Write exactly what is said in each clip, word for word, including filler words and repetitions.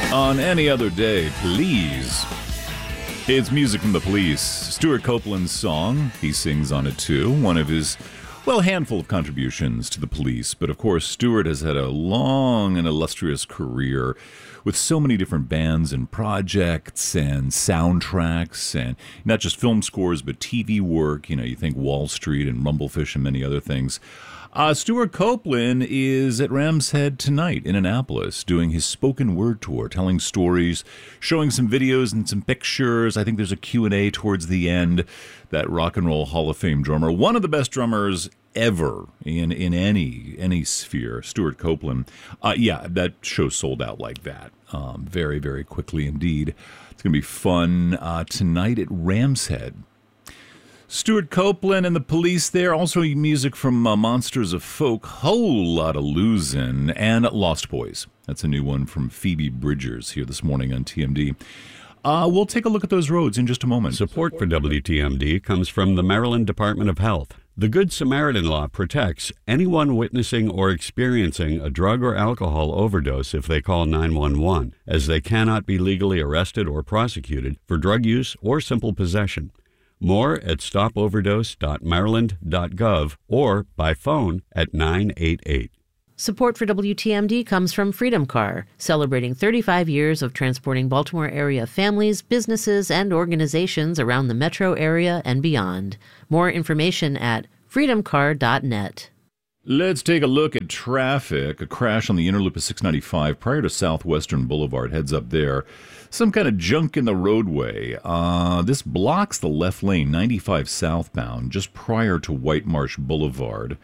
On any other day, please. It's music from the Police. Stuart Copeland's song. He sings on it too. One of his, well, handful of contributions to the Police. But of course, Stuart has had a long and illustrious career with so many different bands and projects and soundtracks, and not just film scores, but T V work. You know, you think Wall Street and Rumblefish and many other things. Uh, Stuart Copeland is at Ram's Head tonight in Annapolis doing his spoken word tour, telling stories, showing some videos and some pictures. I think there's a Q and A towards the end. That Rock and Roll Hall of Fame drummer, one of the best drummers ever in, in any any sphere, Stuart Copeland. Uh, yeah, that show sold out like that um, very, very quickly indeed. It's going to be fun uh, tonight at Ram's Head. Stuart Copeland and the Police there. Also music from uh, Monsters of Folk, whole lot of losing, and Lost Boys. That's a new one from Phoebe Bridgers here this morning on T M D. Uh, we'll take a look at those roads in just a moment. Support for W T M D comes from the Maryland Department of Health. The Good Samaritan Law protects anyone witnessing or experiencing a drug or alcohol overdose if they call nine one one, as they cannot be legally arrested or prosecuted for drug use or simple possession. More at stop overdose dot maryland dot gov or by phone at nine eight eight. Support for W T M D comes from Freedom Car, celebrating thirty-five years of transporting Baltimore area families, businesses, and organizations around the metro area and beyond. More information at freedom car dot net. Let's take a look at traffic. A crash on the inner loop of six ninety-five prior to Southwestern Boulevard. Heads up there. Some kind of junk in the roadway. Uh, this blocks the left lane, ninety-five southbound, just prior to White Marsh Boulevard.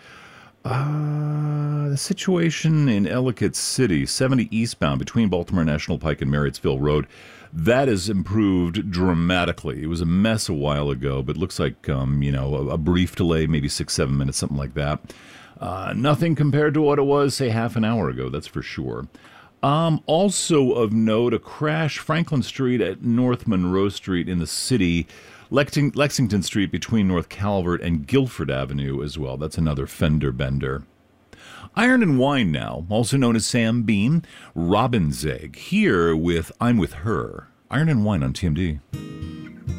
Uh, the situation in Ellicott City, seventy eastbound between Baltimore National Pike and Marriottsville Road, that has improved dramatically. It was a mess a while ago, but looks like, um, you know, a, a brief delay, maybe six, seven minutes, something like that. Uh, nothing compared to what it was, say, half an hour ago, that's for sure. Um, also of note, a crash, Franklin Street at North Monroe Street in the city, Lexing- Lexington Street between North Calvert and Guilford Avenue as well. That's another fender bender. Iron and Wine now, also known as Sam Bean, Robin's Egg, here with I'm With Her. Iron and Wine on T M D.